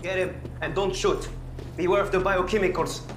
Get him, and don't shoot. Beware of the biochemicals.